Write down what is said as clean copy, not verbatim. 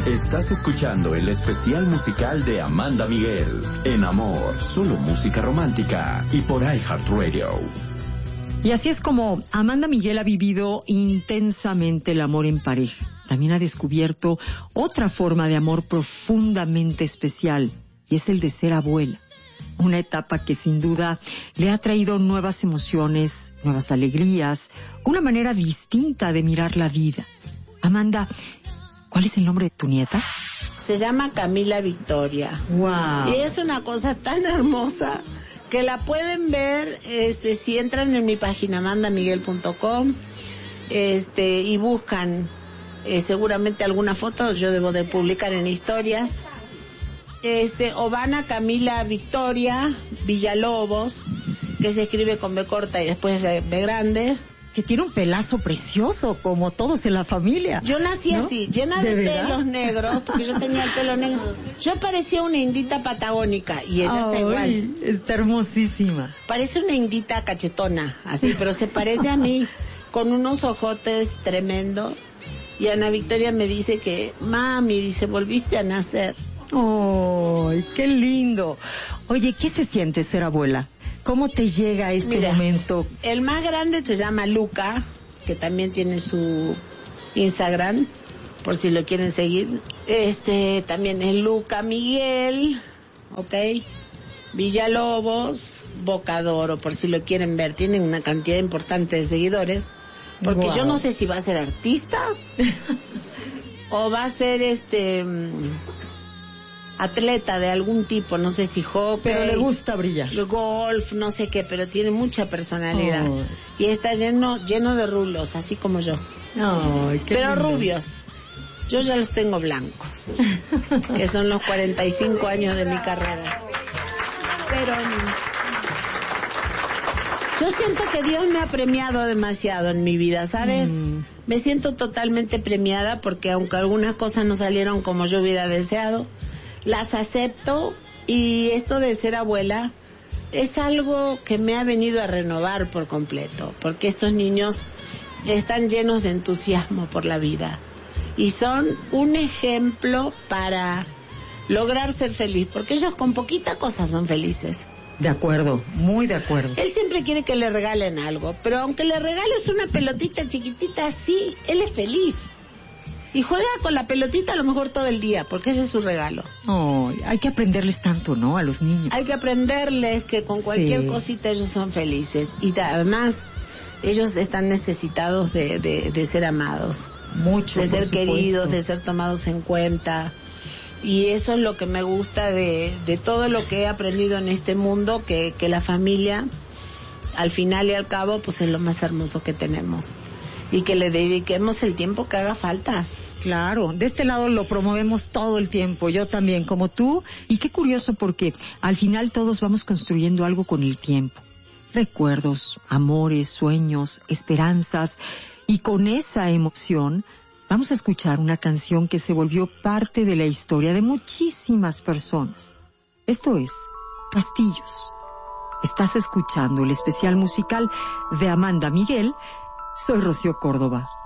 Estás escuchando el especial musical de Amanda Miguel en Amor, solo música romántica y por iHeartRadio. Y así es como Amanda Miguel ha vivido intensamente el amor en pareja. También ha descubierto otra forma de amor profundamente especial, y es el de ser abuela. Una etapa que sin duda le ha traído nuevas emociones, nuevas alegrías, una manera distinta de mirar la vida. Amanda, ¿cuál es el nombre de tu nieta? Se llama Camila Victoria. Wow. Y es una cosa tan hermosa que la pueden ver si entran en mi página amandamiguel.com y buscan seguramente alguna foto, yo debo de publicar en historias. O van a Camila Victoria Villalobos, que se escribe con B corta y después B grande. Que tiene un pelazo precioso, como todos en la familia. Yo nací, ¿no?, así, llena de pelos negros, porque yo tenía el pelo negro. Yo parecía una indita patagónica, y ella está igual. Está hermosísima. Parece una indita cachetona, así, pero se parece a mí, con unos ojotes tremendos. Y Ana Victoria me dice que, mami, dice, volviste a nacer. ¡Ay, qué lindo! Oye, ¿qué se siente ser abuela? ¿Cómo te llega este momento? El más grande se llama Luca, que también tiene su Instagram, por si lo quieren seguir. También es Luca Miguel, ¿ok? Villalobos, Bocadoro, por si lo quieren ver. Tienen una cantidad importante de seguidores, porque yo no sé si va a ser artista o va a ser atleta de algún tipo, no sé si hockey, pero le gusta brillar, golf, no sé qué, pero tiene mucha personalidad. Y está lleno de rulos, así como yo. Pero lindo. Rubios. Yo ya los tengo blancos, que son los 45 años de mi carrera. Pero yo siento que Dios me ha premiado demasiado en mi vida, ¿sabes? Me siento totalmente premiada, porque aunque algunas cosas no salieron como yo hubiera deseado, las acepto, y esto de ser abuela es algo que me ha venido a renovar por completo, porque estos niños están llenos de entusiasmo por la vida y son un ejemplo para lograr ser feliz, porque ellos con poquita cosa son felices. De acuerdo, muy de acuerdo. Él siempre quiere que le regalen algo, pero aunque le regales una pelotita chiquitita, sí, él es feliz. Y juega con la pelotita a lo mejor todo el día, porque ese es su regalo. Hay que aprenderles tanto, ¿no?, a los niños. Hay que aprenderles que con cualquier cosita ellos son felices. Y además, ellos están necesitados de ser amados. Mucho, de ser queridos, de ser tomados en cuenta. Y eso es lo que me gusta de todo lo que he aprendido en este mundo, que la familia, al final y al cabo, pues es lo más hermoso que tenemos. Y que le dediquemos el tiempo que haga falta. Claro, de este lado lo promovemos todo el tiempo, yo también, como tú. Y qué curioso, porque al final todos vamos construyendo algo con el tiempo. Recuerdos, amores, sueños, esperanzas. Y con esa emoción vamos a escuchar una canción que se volvió parte de la historia de muchísimas personas. Esto es Castillos. Estás escuchando el especial musical de Amanda Miguel. Soy Rocío Córdoba.